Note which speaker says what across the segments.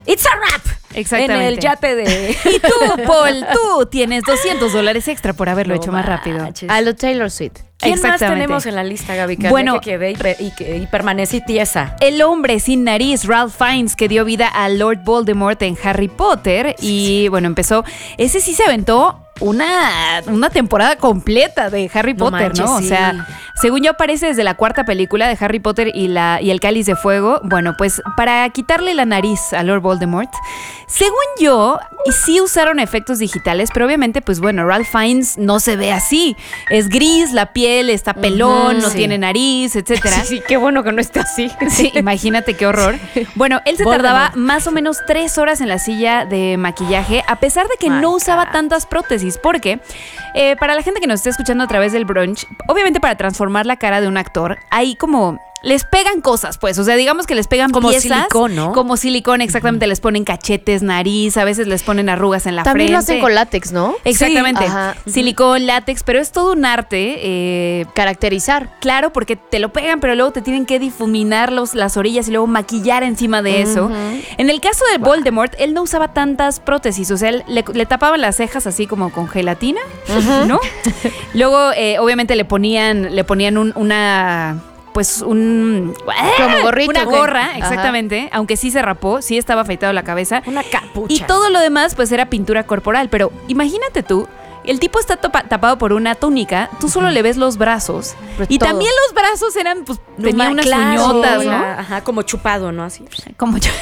Speaker 1: It's a wrap.
Speaker 2: Exactamente.
Speaker 1: En el yate de...
Speaker 2: Y tú, Paul, tú tienes $200 extra por haberlo hecho más rápido.
Speaker 3: A lo Taylor Swift.
Speaker 1: ¿Quién más
Speaker 2: Exactamente.
Speaker 1: tenemos en la lista, Gaby? Que
Speaker 2: Bueno,
Speaker 1: que quedé y permanecí tiesa.
Speaker 2: El hombre sin nariz, Ralph Fiennes, que dio vida a Lord Voldemort en Harry Potter. Y bueno, empezó... Ese sí se aventó una temporada completa de Harry Potter,
Speaker 1: manches,
Speaker 2: ¿no?
Speaker 1: sí.
Speaker 2: O sea, según yo aparece desde la cuarta película de Harry Potter y el Cáliz de Fuego. Bueno, pues para quitarle la nariz a Lord Voldemort, según yo, sí usaron efectos digitales, pero obviamente, pues bueno, Ralph Fiennes no se ve así. Es gris, la piel está pelón, no
Speaker 1: sí.
Speaker 2: tiene nariz, etcétera.
Speaker 3: Sí, qué bueno que no esté así.
Speaker 2: Sí, imagínate qué horror. Bueno, él se
Speaker 1: Voldemort.
Speaker 2: tardaba más o menos 3 horas en la silla de maquillaje, a pesar de que no usaba tantas prótesis, porque para la gente que nos está escuchando a través del brunch, obviamente para transformar la cara de un actor, hay como... Les pegan cosas, pues, o sea, digamos que les pegan
Speaker 1: Como
Speaker 2: piezas.
Speaker 1: silicón, ¿no?
Speaker 2: Como silicón, exactamente. Les ponen cachetes, nariz, a veces les ponen arrugas en la
Speaker 3: También
Speaker 2: frente.
Speaker 3: lo hacen con látex, ¿no?
Speaker 2: Exactamente.
Speaker 3: Sí, ajá.
Speaker 2: Silicón, látex, pero es todo un arte.
Speaker 3: Caracterizar.
Speaker 2: Claro, porque te lo pegan, pero luego te tienen que difuminar las orillas y luego maquillar encima de eso. En el caso de Voldemort, él no usaba tantas prótesis, o sea, él le tapaban las cejas así como con gelatina, ¿no? Luego, obviamente, le ponían una... Pues
Speaker 3: Como gorrito.
Speaker 2: una
Speaker 3: ¿o qué?
Speaker 2: gorra,
Speaker 3: Ajá.
Speaker 2: exactamente, aunque sí se rapó, sí estaba afeitado la cabeza.
Speaker 1: Una capucha.
Speaker 2: Y todo lo demás, pues era pintura corporal. Pero imagínate tú, el tipo está tapado por una túnica, tú solo le ves los brazos.
Speaker 3: Pero
Speaker 2: Y
Speaker 3: todo.
Speaker 2: también los brazos eran, pues, tenía unas
Speaker 1: Claro,
Speaker 2: uñotas, ¿no?
Speaker 1: Ajá, como chupado, ¿no? Así.
Speaker 2: Como yo.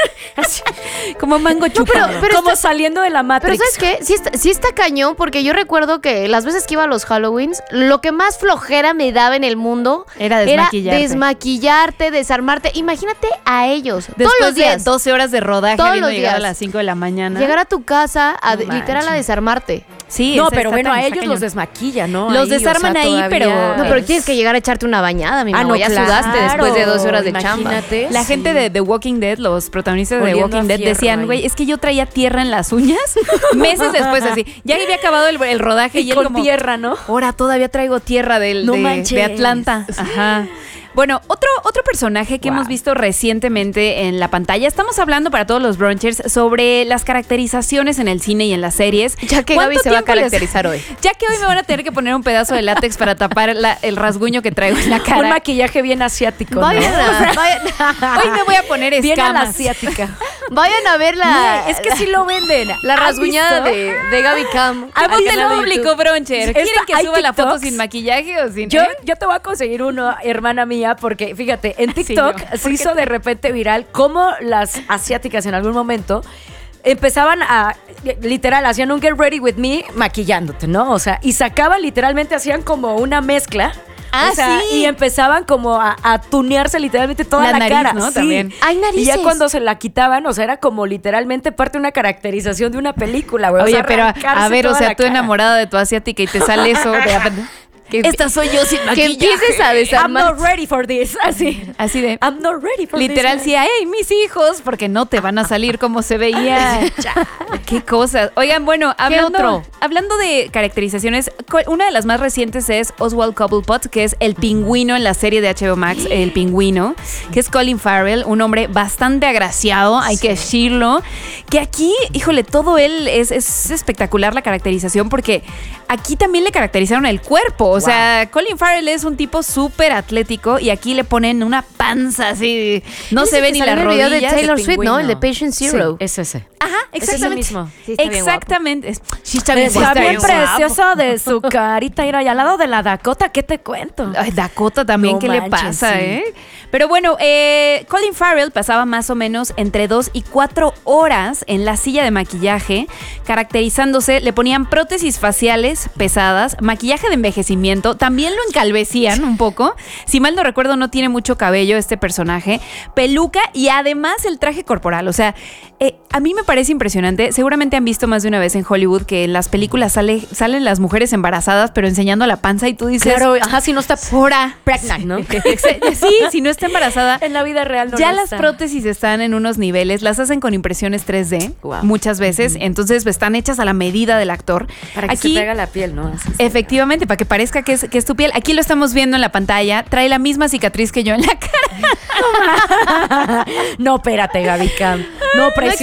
Speaker 2: Como mango chupado.
Speaker 3: pero
Speaker 1: como
Speaker 3: está-
Speaker 1: saliendo de la
Speaker 3: Pero
Speaker 1: Matrix.
Speaker 3: ¿sabes qué? Sí está cañón, porque yo recuerdo que las veces que iba a los Halloweens, lo que más flojera me daba en el mundo
Speaker 2: Era desmaquillarte.
Speaker 3: desarmarte. Imagínate a ellos.
Speaker 2: Después
Speaker 3: todos los días.
Speaker 2: de 12 horas de rodaje,
Speaker 3: Todos
Speaker 2: habiendo
Speaker 3: los
Speaker 2: llegado a
Speaker 3: días.
Speaker 2: las 5 de la mañana.
Speaker 3: Llegar a tu casa a
Speaker 2: No
Speaker 3: literal a
Speaker 2: manches.
Speaker 3: desarmarte.
Speaker 2: Sí,
Speaker 1: No,
Speaker 2: está-
Speaker 1: pero
Speaker 2: está
Speaker 1: bueno,
Speaker 2: tan-
Speaker 1: a
Speaker 2: está
Speaker 1: ellos los
Speaker 2: cañón.
Speaker 1: desmaquillan, ¿no?
Speaker 2: Los desarman ahí, pero-
Speaker 3: No, pero tienes que llegar a echarte una bañada, mi mamá. Ya sudaste después de 12 horas de chamba.
Speaker 1: Imagínate.
Speaker 2: La gente de The Walking Dead, los protagonistas de The
Speaker 1: Oliendo
Speaker 2: Walking
Speaker 1: a
Speaker 2: Dead
Speaker 1: fierro
Speaker 2: decían,
Speaker 1: ahí.
Speaker 2: güey, es que yo traía tierra en las uñas meses después así. Ya había acabado el rodaje y,
Speaker 1: Y
Speaker 2: él
Speaker 1: con
Speaker 2: como,
Speaker 1: tierra, ¿no?
Speaker 2: ahora todavía traigo tierra
Speaker 1: No
Speaker 2: de
Speaker 1: manches.
Speaker 2: Atlanta. Ajá. Bueno, otro personaje que hemos visto recientemente en la pantalla. Estamos hablando para todos los brunchers sobre las caracterizaciones en el cine y en las series.
Speaker 3: Ya que
Speaker 2: ¿Cuánto
Speaker 3: Gaby se va a
Speaker 2: tiempo les-
Speaker 3: caracterizar hoy.
Speaker 2: Ya que hoy me van a tener que poner un pedazo de látex para tapar el rasguño que traigo en la
Speaker 1: Un
Speaker 2: cara.
Speaker 1: maquillaje bien asiático, ¿no?
Speaker 3: Vayan
Speaker 2: Hoy me voy a poner
Speaker 1: Bien a la
Speaker 2: escamas.
Speaker 1: asiática.
Speaker 3: Vayan a ver la.
Speaker 1: Es que sí lo venden.
Speaker 3: La
Speaker 1: ¿Has
Speaker 3: rasguñada
Speaker 1: visto?
Speaker 3: de Gaby Cam.
Speaker 2: ¿Qué
Speaker 3: al
Speaker 2: voz del
Speaker 3: canal de
Speaker 2: público,
Speaker 3: YouTube.
Speaker 2: Broncher? ¿Quieren que
Speaker 1: hay
Speaker 2: suba la foto
Speaker 1: TikToks.
Speaker 2: sin maquillaje o sin...?
Speaker 1: Yo te voy a conseguir uno, hermana mía, porque fíjate, en TikTok
Speaker 2: yo.
Speaker 1: se hizo de repente viral cómo las asiáticas en algún momento empezaban a, literal, hacían un get ready with me maquillándote, ¿no? O sea, y sacaban literalmente, hacían como una mezcla.
Speaker 2: Ah,
Speaker 1: o sea,
Speaker 2: sí.
Speaker 1: Y empezaban como a tunearse literalmente toda
Speaker 2: La
Speaker 1: la,
Speaker 2: nariz,
Speaker 1: cara.
Speaker 2: ¿no?
Speaker 1: Sí.
Speaker 2: También.
Speaker 3: Hay
Speaker 1: Y
Speaker 3: narices.
Speaker 1: ya cuando se la quitaban, o sea, era como literalmente parte de una caracterización de una película, güey. O
Speaker 2: Oye,
Speaker 1: sea,
Speaker 2: pero a
Speaker 1: arrancarse
Speaker 2: ver, o
Speaker 1: toda
Speaker 2: sea,
Speaker 1: la
Speaker 2: tú
Speaker 1: cara.
Speaker 2: enamorada de tu asiática y te sale eso de... Esta soy yo sin
Speaker 3: Que
Speaker 2: maquillaje.
Speaker 3: empieces a
Speaker 1: I'm
Speaker 3: desarmar.
Speaker 1: not ready for this. Así.
Speaker 2: Así de...
Speaker 1: I'm not ready for
Speaker 2: Literal,
Speaker 1: this.
Speaker 2: sí, ¡ay, mis hijos! Porque no te van a salir como se veía. ¡Qué cosas! Oigan, bueno, hablando de caracterizaciones, una de las más recientes es Oswald Cobblepot, que es el pingüino en la serie de HBO Max, El Pingüino, que es Colin Farrell, un hombre bastante agraciado, hay que decirlo. Que aquí, híjole, todo él es espectacular la caracterización, porque aquí también le caracterizaron el cuerpo. O sea, Colin Farrell es un tipo súper atlético y aquí le ponen una panza así, no se ve ni las
Speaker 3: el video de
Speaker 2: rodillas.
Speaker 3: Taylor
Speaker 1: el
Speaker 3: Swift, ¿no?
Speaker 1: pingüino.
Speaker 3: El de Patient Zero.
Speaker 1: Sí, es ese.
Speaker 2: Ajá,
Speaker 1: Es ese
Speaker 2: exactamente.
Speaker 1: mismo.
Speaker 3: Sí, está bien guapo.
Speaker 2: Exactamente. Sí, está bien,
Speaker 1: Está
Speaker 2: guapo.
Speaker 1: bien
Speaker 2: Está bien
Speaker 1: precioso de su carita. Mira, y al lado de la Dakota, ¿qué te cuento?
Speaker 2: Ay, Dakota también,
Speaker 1: No
Speaker 2: ¿qué le
Speaker 1: manches,
Speaker 2: pasa,
Speaker 1: sí.
Speaker 2: Pero bueno, Colin Farrell pasaba más o menos entre 2 y 4 horas en la silla de maquillaje, caracterizándose, le ponían prótesis faciales pesadas, maquillaje de envejecimiento, también lo encalvecían un poco, si mal no recuerdo no tiene mucho cabello este personaje, peluca y además el traje corporal, o sea, a mí me parece impresionante impresionante. Seguramente han visto más de una vez en Hollywood que en las películas salen las mujeres embarazadas, pero enseñando la panza y tú dices...
Speaker 1: Claro, si no está pregnant, ¿no?
Speaker 2: Sí, si no está embarazada.
Speaker 1: En la vida real no
Speaker 2: ya
Speaker 1: lo
Speaker 2: las
Speaker 1: está.
Speaker 2: prótesis están en unos niveles, las hacen con impresiones 3D muchas veces, entonces están hechas a la medida del actor.
Speaker 1: Para que se pega la piel, ¿no? Así
Speaker 2: efectivamente, para que parezca que es tu piel. Aquí lo estamos viendo en la pantalla, trae la misma cicatriz que yo en la cara.
Speaker 1: No, espérate, Gaby Cam. No,